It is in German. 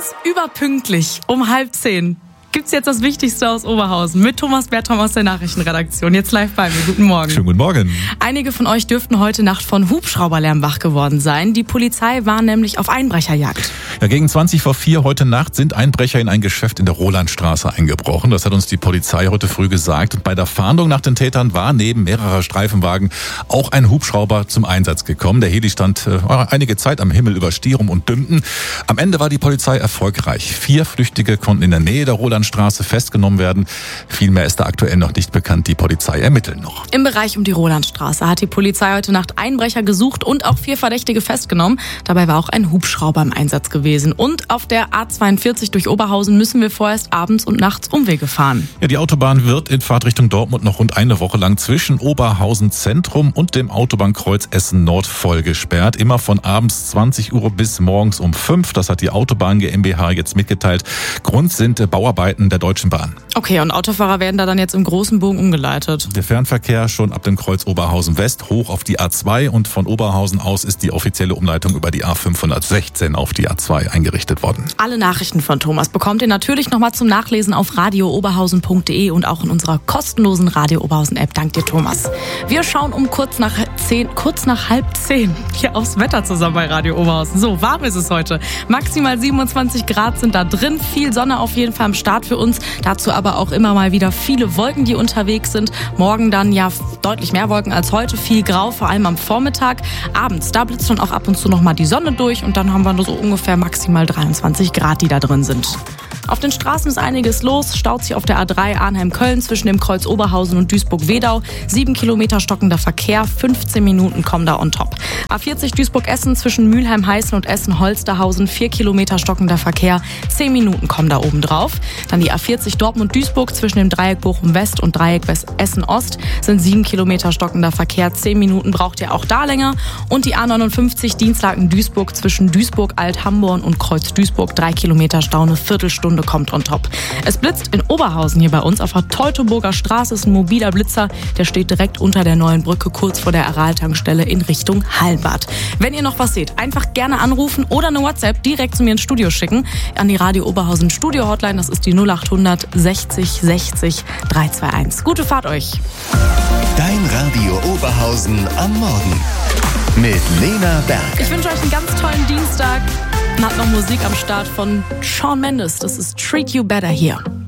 Ganz überpünktlich um 9:30 gibt's jetzt das Wichtigste aus Oberhausen mit Thomas Bertram aus der Nachrichtenredaktion. Jetzt live bei mir. Guten Morgen. Schönen guten Morgen. Einige von euch dürften heute Nacht von Hubschrauberlärm wach geworden sein. Die Polizei war nämlich auf Einbrecherjagd. Ja, gegen 4:20 heute Nacht sind Einbrecher in ein Geschäft in der Rolandstraße eingebrochen. Das hat uns die Polizei heute früh gesagt. Und bei der Fahndung nach den Tätern war neben mehrerer Streifenwagen auch ein Hubschrauber zum Einsatz gekommen. Der Heli stand einige Zeit am Himmel über Stierum und Dümpen. Am Ende war die Polizei erfolgreich. 4 Flüchtige konnten in der Nähe der Rolandstraße festgenommen werden. Viel mehr ist da aktuell noch nicht bekannt. Die Polizei ermittelt noch. Im Bereich um die Rolandstraße hat die Polizei heute Nacht Einbrecher gesucht und auch 4 Verdächtige festgenommen. Dabei war auch ein Hubschrauber im Einsatz gewesen. Und auf der A42 durch Oberhausen müssen wir vorerst abends und nachts Umwege fahren. Ja, die Autobahn wird in Fahrtrichtung Dortmund noch rund eine Woche lang zwischen Oberhausen Zentrum und dem Autobahnkreuz Essen Nord voll gesperrt. Immer von abends 20 Uhr bis morgens um 5. Das hat die Autobahn GmbH jetzt mitgeteilt. Grund sind Bauarbeiten der Deutschen Bahn. Okay, und Autofahrer werden da dann jetzt im großen Bogen umgeleitet? Der Fernverkehr schon ab dem Kreuz Oberhausen West hoch auf die A2 und von Oberhausen aus ist die offizielle Umleitung über die A516 auf die A2 eingerichtet worden. Alle Nachrichten von Thomas bekommt ihr natürlich nochmal zum Nachlesen auf radiooberhausen.de und auch in unserer kostenlosen Radio Oberhausen App. Dank dir, Thomas. Wir schauen um kurz nach 9:30 hier aufs Wetter zusammen bei Radio Oberhausen. So, warm ist es heute. Maximal 27 Grad sind da drin. Viel Sonne auf jeden Fall am Start für uns. Dazu aber auch immer mal wieder viele Wolken, die unterwegs sind. Morgen dann ja deutlich mehr Wolken als heute. Viel Grau, vor allem am Vormittag. Abends, da blitzt dann auch ab und zu nochmal die Sonne durch. Und dann haben wir nur so ungefähr maximal 23 Grad, die da drin sind. Auf den Straßen ist einiges los. Staut sich auf der A3 Arnheim-Köln zwischen dem Kreuz Oberhausen und Duisburg-Wedau. 7 Kilometer stockender Verkehr, 15 Minuten kommen da on top. A40 Duisburg-Essen zwischen Mülheim-Heißen und Essen-Holsterhausen. 4 Kilometer stockender Verkehr, 10 Minuten kommen da oben drauf. Dann die A40 Dortmund-Duisburg zwischen dem Dreieck Bochum-West und Dreieck Essen-Ost sind 7 Kilometer stockender Verkehr. 10 Minuten braucht ihr auch da länger. Und die A59 Dienstlaken-Duisburg zwischen Duisburg-Alt-Hamborn und Kreuz-Duisburg. 3 Kilometer Stau, eine Viertelstunde kommt on top. Es blitzt in Oberhausen hier bei uns auf der Teutoburger Straße. Ist ein mobiler Blitzer, der steht direkt unter der neuen Brücke, kurz vor der Aral-Tankstelle in Richtung Hallenbad. Wenn ihr noch was seht, einfach gerne anrufen oder eine WhatsApp direkt zu mir ins Studio schicken. An die Radio Oberhausen Studio Hotline, das ist die 0800 60 60 321. Gute Fahrt euch. Dein Radio Oberhausen am Morgen mit Lena Berg. Ich wünsche euch einen ganz tollen Dienstag. Und habt noch Musik am Start von Shawn Mendes. Das ist Treat You Better hier.